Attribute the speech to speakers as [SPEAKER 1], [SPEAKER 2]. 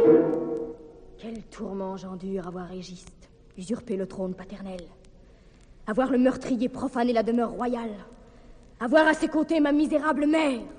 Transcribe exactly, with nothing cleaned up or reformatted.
[SPEAKER 1] Quel tourment j'endure à voir Égiste usurper le trône paternel, à voir le meurtrier profaner la demeure royale, à voir à ses côtés ma misérable mère,